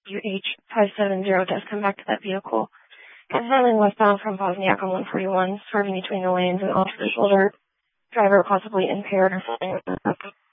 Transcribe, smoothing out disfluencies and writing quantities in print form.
UH570 does come back to that vehicle. It's running westbound from Bosniak on 141, swerving between the lanes and onto the shoulder. Driver possibly impaired or something.